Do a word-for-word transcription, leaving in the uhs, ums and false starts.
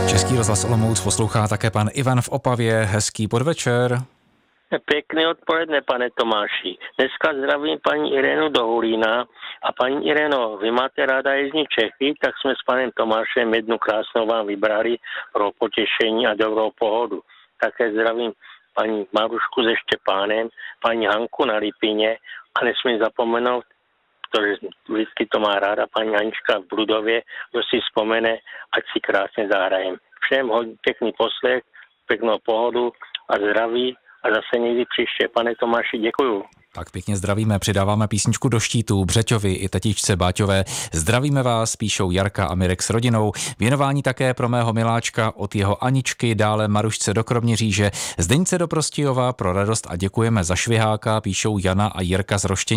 Český rozhlas Olomouc poslouchá také pan Ivan v Opavě. Hezký podvečer. Pěkný odpoledne, pane Tomáši. Dneska zdravím paní Irenu do Hulína. A paní Ireno, vy máte ráda jezdní Čechy, tak jsme s panem Tomášem jednu krásnou vám vybrali pro potěšení a dobrou pohodu. Také zdravím paní Marušku se Štěpánem, paní Hanku na Lipině a nesmím zapomenout, protože vždycky to má ráda paní Anička v Brudově, kdo si vzpomene, ať si krásně zahrajem. Všem hodně pěkný poslech, pěknou pohodu a zdraví a zase někdy příště. Pane Tomáši, děkuju. Tak pěkně zdravíme, přidáváme písničku do štítů Břeťovi i tetičce Báťové. Zdravíme vás, píšou Jarka a Mirek s rodinou. Věnování také pro mého miláčka od jeho Aničky, dále Marušce do Kroměříže, Zdeňce do Prostějova pro radost a děkujeme za šviháka, píšou Jana a Jirka z Roštění.